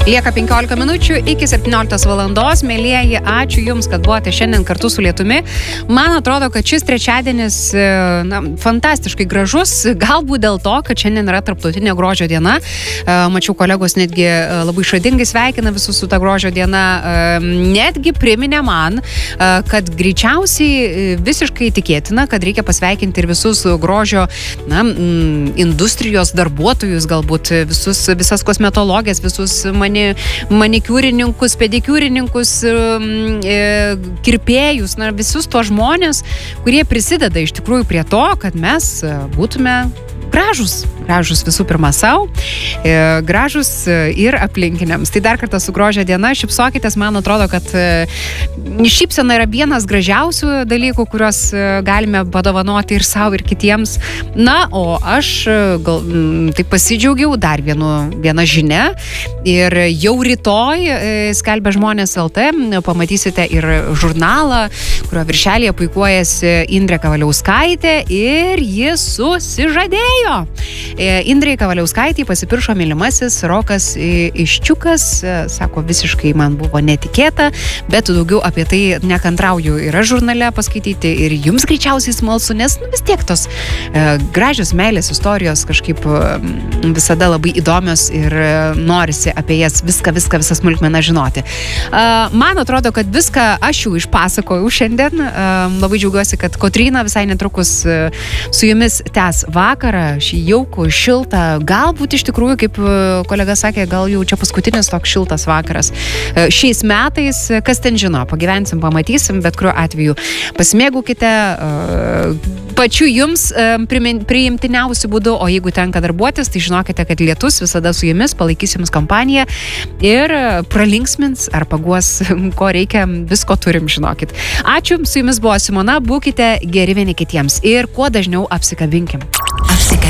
Lieka 15 minučių iki 17 valandos. Mėlieji, ačiū Jums, kad buvote šiandien kartu su lietumi. Man atrodo, kad šis trečiadienis fantastiškai gražus. Galbūt dėl to, kad šiandien yra tarptautinė grožio diena. Mačiau, kolegos netgi labai šadingai sveikina visus su ta grožio diena. Netgi priminė man, kad greičiausiai visiškai tikėtina, kad reikia pasveikinti ir visus grožio industrijos darbuotojus, galbūt visas kosmetologės, visus manikiūrininkus, pedikiūrininkus, kirpėjus, visus tuos žmonės, kurie prisideda iš tikrųjų prie to, kad mes būtume gražus visų pirma savo, gražus ir aplinkiniams. Tai dar kartą su grožio diena, šypsokitės, man atrodo, kad šypsena yra vienas gražiausių dalykų, kuriuos galime padovanoti ir savo, ir kitiems. Na, o aš taip pasidžiaugiau dar viena žinia ir jau rytoj skelbia Žmonės LT, pamatysite ir žurnalą, kurio viršelėje puikuojasi Indrė Kavaliauskaitė ir ji susižadėjo. Indrei Kavaliauskaitei pasipiršo mylimasis Rokas Iščiukas, sako, visiškai man buvo netikėta, bet daugiau apie tai nekantrauju yra žurnale paskaityti ir jums greičiausiai smalsu, nes vis tiek tos gražios meilės istorijos kažkaip visada labai įdomios ir norisi apie jas visą smulkmeną žinoti. Man atrodo, kad viską aš jau išpasakojau šiandien. Labai džiaugiuosi, kad Kotryna visai netrukus su jumis tęs vakarą, šį jaukų, šiltą, galbūt iš tikrųjų, kaip kolega sakė, gal jau čia paskutinis toks šiltas vakaras. Šiais metais, kas ten žino, pagyvensim, pamatysim, bet kuriuo atveju pasimėgaukite pačiu jums priimtiniausiu būdu, o jeigu tenka darbuotis, tai žinokite, kad lietus visada su jumis, palaikys jums kompaniją ir pralinksmins ar paguos, ko reikia, visko turim, žinokit. Ačiū, su jumis buvo Simona, būkite geri vieni kitiems ir kuo dažniau apsikabinkim.